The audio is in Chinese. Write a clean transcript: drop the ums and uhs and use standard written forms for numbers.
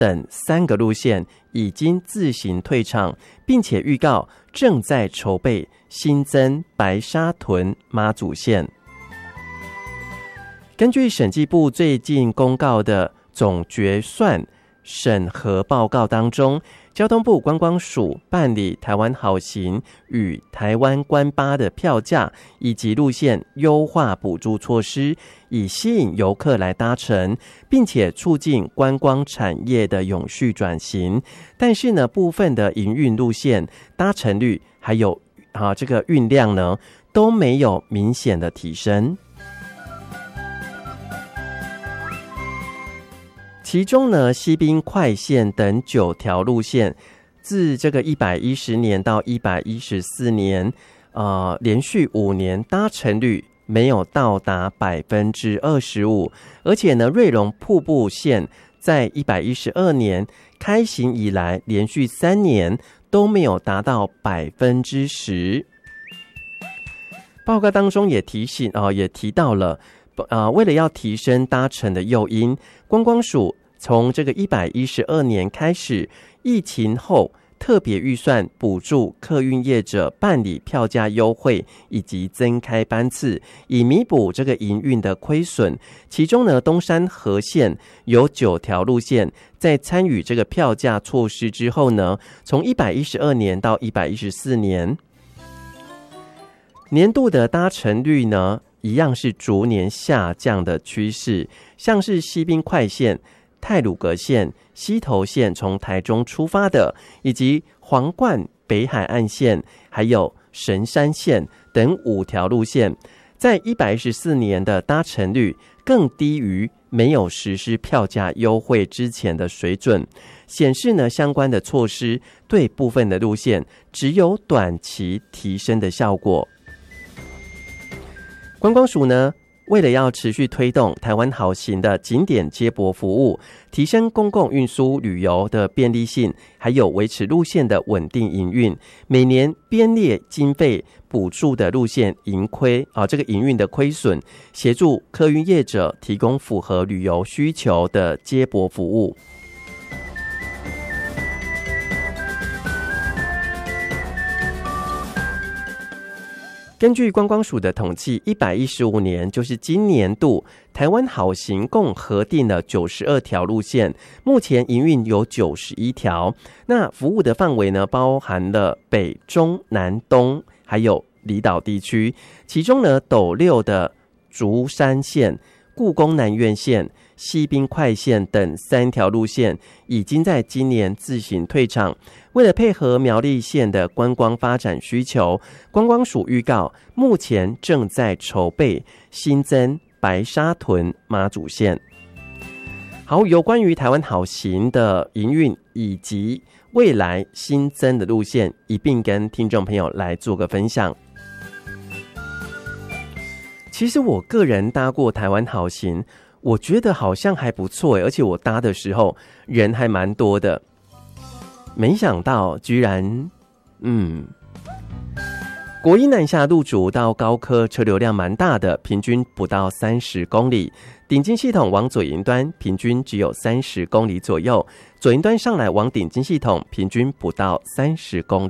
等3个路线已经自行退场，并且预告正在筹备新增白沙屯妈祖线。根据审计部最近公告的总决算审核报告当中，交通部观光署办理台湾好行与台湾观巴的票价以及路线优化补助措施，以吸引游客来搭乘，并且促进观光产业的永续转型。但是呢，部分的营运路线搭乘率还有这个运量呢都没有明显的提升。其中呢，西滨快线等9条路线，自这个110年到114年，连续5年搭乘率没有到达 25%， 而且呢，瑞隆瀑布线在112年开行以来，连续3年都没有达到 10%。报告当中也提到了，为了要提升搭乘的诱因，观光署从这个112年开始，疫情后特别预算补助客运业者办理票价优惠以及增开班次，以弥补这个营运的亏损。其中呢，东山河线有9条路线在参与这个票价措施之后呢，从112年到114年，年度的搭乘率呢，一样是逐年下降的趋势。像是西滨快线、太鲁阁线、溪头线从台中出发的，以及皇冠北海岸线还有神山线等5条路线，在114年的搭乘率更低于没有实施票价优惠之前的水准，显示呢，相关的措施对部分的路线只有短期提升的效果。观光署呢，为了要持续推动台湾好行的景点接驳服务，提升公共运输旅游的便利性，还有维持路线的稳定营运，每年编列经费补助的路线这个营运的亏损，协助客运业者提供符合旅游需求的接驳服务。根据观光署的统计，115年就是今年度，台湾好行共核定了92条路线，目前营运有91条。那服务的范围呢，包含了北、中、南、东，还有离岛地区。其中呢，斗六的竹山线、故宫南院线、西滨快线等3条路线已经在今年自行退场。为了配合苗栗县的观光发展需求，观光署预告目前正在筹备新增白沙屯妈祖线。好，有关于台湾好行的营运以及未来新增的路线，一并跟听众朋友来做个分享。其实我个人搭过台湾好行，我觉得好像还不错，而且我搭的时候人还蛮多的。没想到居然国一南下路竹到高科车流量蛮大的，平均不到30公里，顶金系统往左营端平均只有30公里左右，左营端上来往顶金系统平均不到30公里。